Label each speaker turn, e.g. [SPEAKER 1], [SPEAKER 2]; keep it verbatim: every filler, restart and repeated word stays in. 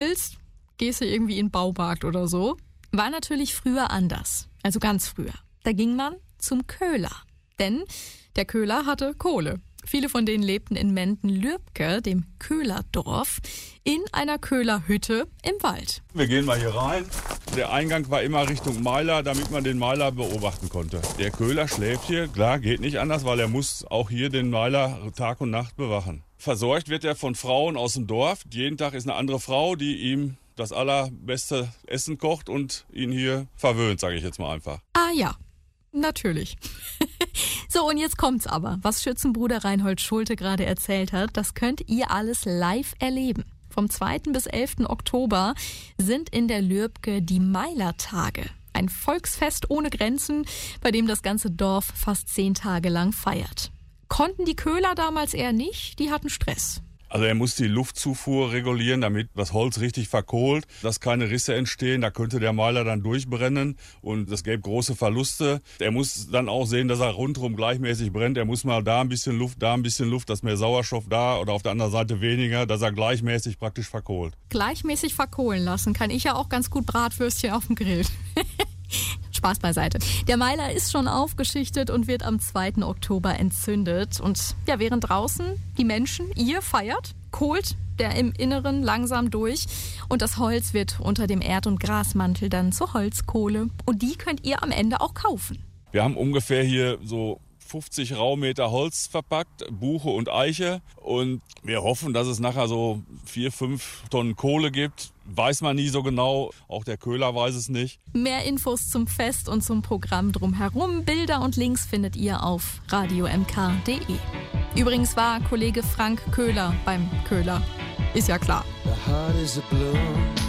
[SPEAKER 1] willst, gehst du irgendwie in den Baumarkt oder so. War natürlich früher anders, also ganz früher. Da ging man zum Köhler, denn der Köhler hatte Kohle. Viele von denen lebten in Menden-Lürbke, dem Köhlerdorf, in einer Köhlerhütte im Wald.
[SPEAKER 2] Wir gehen mal hier rein. Der Eingang war immer Richtung Meiler, damit man den Meiler beobachten konnte. Der Köhler schläft hier, klar, geht nicht anders, weil er muss auch hier den Meiler Tag und Nacht bewachen. Versorgt wird er von Frauen aus dem Dorf. Jeden Tag ist eine andere Frau, die ihm das allerbeste Essen kocht und ihn hier verwöhnt, sage ich jetzt mal einfach.
[SPEAKER 1] Ah ja, natürlich. So, und jetzt kommt's aber. Was Schützenbruder Reinhold Schulte gerade erzählt hat, das könnt ihr alles live erleben. Vom zweiten bis elften Oktober sind in der Lürbke die Meilertage. Ein Volksfest ohne Grenzen, bei dem das ganze Dorf fast zehn Tage lang feiert. Konnten die Köhler damals eher nicht, die hatten Stress.
[SPEAKER 2] Also er muss die Luftzufuhr regulieren, damit das Holz richtig verkohlt, dass keine Risse entstehen. Da könnte der Meiler dann durchbrennen und es gäbe große Verluste. Er muss dann auch sehen, dass er rundherum gleichmäßig brennt. Er muss mal da ein bisschen Luft, da ein bisschen Luft, dass mehr Sauerstoff da oder auf der anderen Seite weniger, dass er gleichmäßig praktisch verkohlt.
[SPEAKER 1] Gleichmäßig verkohlen lassen kann ich ja auch ganz gut Bratwürstchen auf dem Grill. Spaß beiseite. Der Meiler ist schon aufgeschichtet und wird am zweiten Oktober entzündet. Und ja, während draußen die Menschen, ihr feiert, kohlt der im Inneren langsam durch. Und das Holz wird unter dem Erd- und Grasmantel dann zur Holzkohle. Und die könnt ihr am Ende auch kaufen.
[SPEAKER 2] Wir haben ungefähr hier so fünfzig Raummeter Holz verpackt, Buche und Eiche. Und wir hoffen, dass es nachher so vier, fünf Tonnen Kohle gibt. Weiß man nie so genau, auch der Köhler weiß es nicht.
[SPEAKER 1] Mehr Infos zum Fest und zum Programm drumherum, Bilder und Links findet ihr auf radio m k punkt d e. Übrigens war Kollege Frank Köhler beim Köhler. Ist ja klar.